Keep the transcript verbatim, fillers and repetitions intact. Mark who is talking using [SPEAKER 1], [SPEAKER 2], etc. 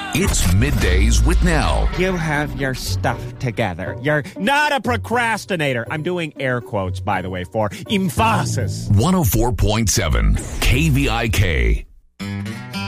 [SPEAKER 1] It's Middays with Nell.
[SPEAKER 2] You have your stuff together. You're not a procrastinator. I'm doing air quotes, by the way, for emphasis.
[SPEAKER 1] one oh four point seven K V I K.